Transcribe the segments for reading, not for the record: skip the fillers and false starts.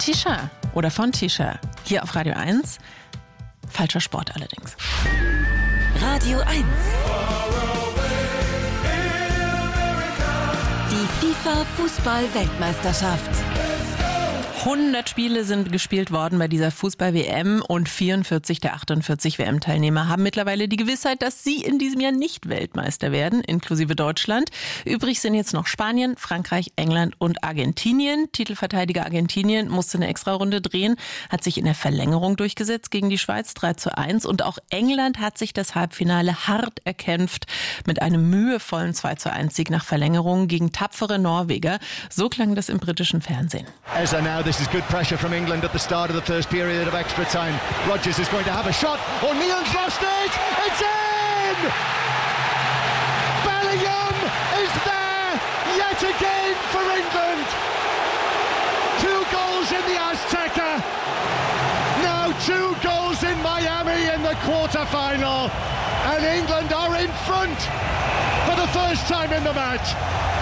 Tisha oder von Tisha hier auf Radio 1. Falscher Sport allerdings. Radio 1. Die FIFA-Fußball-Weltmeisterschaft. 100 Spiele sind gespielt worden bei dieser Fußball-WM und 44 der 48 WM-Teilnehmer haben mittlerweile die Gewissheit, dass sie in diesem Jahr nicht Weltmeister werden, inklusive Deutschland. Übrig sind jetzt noch Spanien, Frankreich, England und Argentinien. Titelverteidiger Argentinien musste eine Extrarunde drehen, hat sich in der Verlängerung durchgesetzt gegen die Schweiz 3:1. Und auch England hat sich das Halbfinale hart erkämpft mit einem mühevollen 2:1 nach Verlängerung gegen tapfere Norweger. So klang das im britischen Fernsehen. This is good pressure from England at the start of the first period of extra time. Rodgers is going to have a shot. O'Neill's lost it. It's in! Bellingham is there yet again for England. 2 goals in the Azteca. Now 2 goals in Miami in the quarter-final. And England are in front for the first time in the match.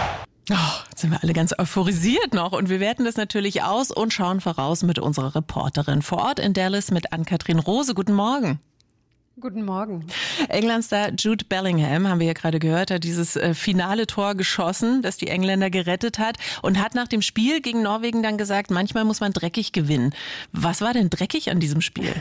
Oh, jetzt sind wir alle ganz euphorisiert noch und wir werten das natürlich aus und schauen voraus mit unserer Reporterin vor Ort in Dallas mit Ann-Kathrin Rose. Guten Morgen. Guten Morgen. Englandstar Jude Bellingham, haben wir ja gerade gehört, hat dieses finale Tor geschossen, das die Engländer gerettet hat und hat nach dem Spiel gegen Norwegen dann gesagt, manchmal muss man dreckig gewinnen. Was war denn dreckig an diesem Spiel?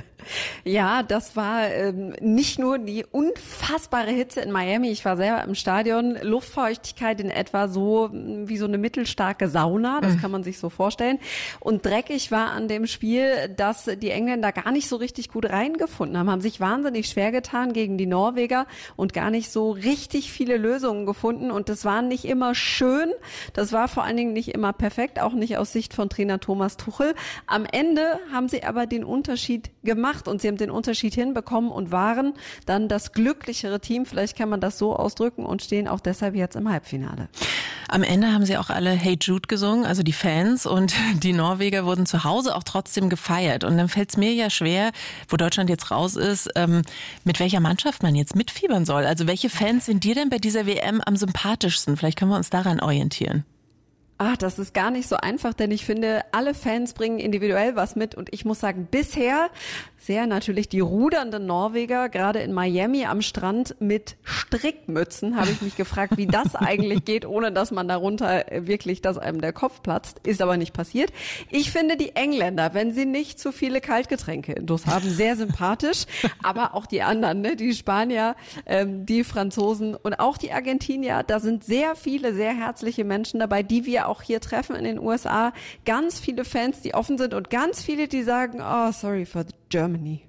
Ja, das war nicht nur die unfassbare Hitze in Miami. Ich war selber im Stadion. Luftfeuchtigkeit in etwa so wie so eine mittelstarke Sauna. Das kann man sich so vorstellen. Und dreckig war an dem Spiel, dass die Engländer gar nicht so richtig gut reingefunden haben sich wahnsinnig schwer getan gegen die Norweger und gar nicht so richtig viele Lösungen gefunden. Und das war nicht immer schön. Das war vor allen Dingen nicht immer perfekt, auch nicht aus Sicht von Trainer Thomas Tuchel. Am Ende haben sie aber den Unterschied gemacht und sie haben den Unterschied hinbekommen und waren dann das glücklichere Team, vielleicht kann man das so ausdrücken, und stehen auch deshalb jetzt im Halbfinale. Am Ende haben sie auch alle Hey Jude gesungen, also die Fans, und die Norweger wurden zu Hause auch trotzdem gefeiert. Und dann fällt es mir ja schwer, wo Deutschland jetzt raus ist, mit welcher Mannschaft man jetzt mitfiebern soll. Also welche Fans sind dir denn bei dieser WM am sympathischsten? Vielleicht können wir uns daran orientieren. Das ist gar nicht so einfach, denn ich finde, alle Fans bringen individuell was mit und ich muss sagen, bisher sehr natürlich die rudernden Norweger, gerade in Miami am Strand mit Strickmützen, habe ich mich gefragt, wie das eigentlich geht, ohne dass man darunter wirklich, dass einem der Kopf platzt. Ist aber nicht passiert. Ich finde die Engländer, wenn sie nicht zu viele Kaltgetränke intus haben, sehr sympathisch, aber auch die anderen, ne? Die Spanier, die Franzosen und auch die Argentinier, da sind sehr viele, sehr herzliche Menschen dabei, die wir auch hier treffen in den USA. Ganz viele Fans, die offen sind und ganz viele, die sagen, oh, sorry for Germany.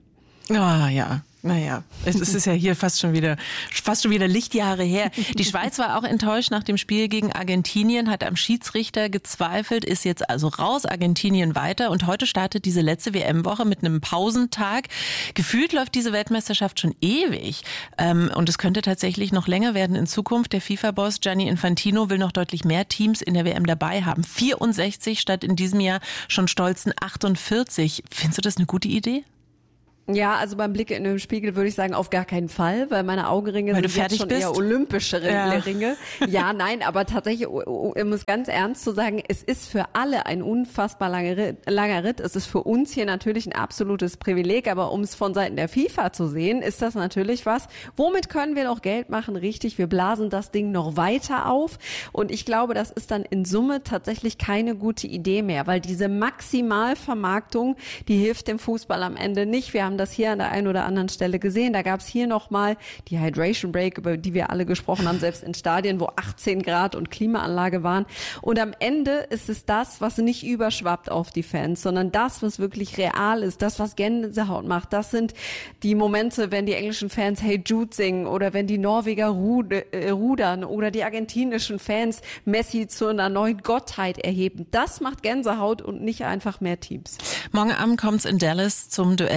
Ja. Naja, es ist ja hier fast schon wieder Lichtjahre her. Die Schweiz war auch enttäuscht nach dem Spiel gegen Argentinien, hat am Schiedsrichter gezweifelt, ist jetzt also raus, Argentinien weiter. Und heute startet diese letzte WM-Woche mit einem Pausentag. Gefühlt läuft diese Weltmeisterschaft schon ewig. Und es könnte tatsächlich noch länger werden in Zukunft. Der FIFA-Boss Gianni Infantino will noch deutlich mehr Teams in der WM dabei haben. 64 statt in diesem Jahr schon stolzen 48. Findest du das eine gute Idee? Ja, also beim Blick in den Spiegel würde ich sagen, auf gar keinen Fall, weil meine Augenringe sind jetzt schon eher olympische Ringe. Ja, nein, aber tatsächlich, um es ganz ernst zu sagen, es ist für alle ein unfassbar langer Ritt. Es ist für uns hier natürlich ein absolutes Privileg, aber um es von Seiten der FIFA zu sehen, ist das natürlich was. Womit können wir noch Geld machen? Richtig, wir blasen das Ding noch weiter auf und ich glaube, das ist dann in Summe tatsächlich keine gute Idee mehr, weil diese Maximalvermarktung, die hilft dem Fußball am Ende nicht. Wir haben das hier an der einen oder anderen Stelle gesehen. Da gab es hier nochmal die Hydration Break, über die wir alle gesprochen haben, selbst in Stadien, wo 18 Grad und Klimaanlage waren. Und am Ende ist es das, was nicht überschwappt auf die Fans, sondern das, was wirklich real ist, das, was Gänsehaut macht. Das sind die Momente, wenn die englischen Fans Hey Jude singen oder wenn die Norweger rudern oder die argentinischen Fans Messi zu einer neuen Gottheit erheben. Das macht Gänsehaut und nicht einfach mehr Teams. Morgen Abend kommt es in Dallas zum Duell zwischen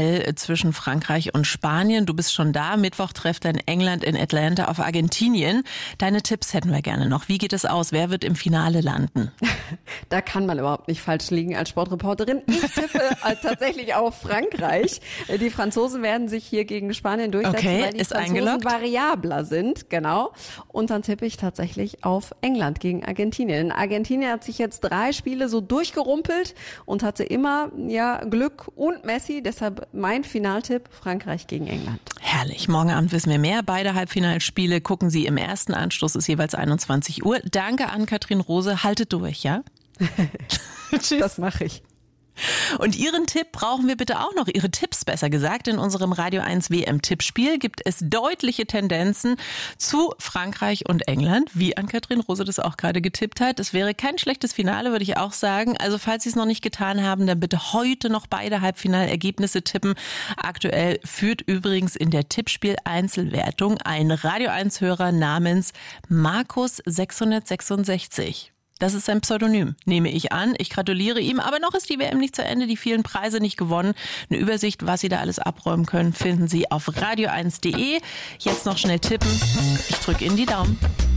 zwischen Frankreich und Spanien. Du bist schon da. Mittwoch trifft dann England in Atlanta auf Argentinien. Deine Tipps hätten wir gerne noch. Wie geht es aus? Wer wird im Finale landen? Da kann man überhaupt nicht falsch liegen als Sportreporterin. Ich tippe tatsächlich auf Frankreich. Die Franzosen werden sich hier gegen Spanien durchsetzen, weil die Franzosen variabler sind. Genau. Und dann tippe ich tatsächlich auf England gegen Argentinien. Argentinien hat sich jetzt 3 Spiele so durchgerumpelt und hatte immer Glück und Messi. Deshalb mein Finaltipp: Frankreich gegen England. Herrlich. Morgen Abend wissen wir mehr. Beide Halbfinalspiele gucken Sie im ersten Anstoß. Ist jeweils 21 Uhr. Danke an Katrin Rose. Haltet durch, ja? Tschüss. Das mache ich. Und Ihren Tipp brauchen wir bitte auch noch. Ihre Tipps, besser gesagt. In unserem Radio 1 WM-Tippspiel gibt es deutliche Tendenzen zu Frankreich und England, wie Ann-Kathrin Rose das auch gerade getippt hat. Es wäre kein schlechtes Finale, würde ich auch sagen. Also falls Sie es noch nicht getan haben, dann bitte heute noch beide Halbfinalergebnisse tippen. Aktuell führt übrigens in der Tippspiel-Einzelwertung ein Radio 1-Hörer namens Markus 666. Das ist sein Pseudonym, nehme ich an. Ich gratuliere ihm, aber noch ist die WM nicht zu Ende, die vielen Preise nicht gewonnen. Eine Übersicht, was Sie da alles abräumen können, finden Sie auf radio1.de. Jetzt noch schnell tippen. Ich drücke Ihnen die Daumen.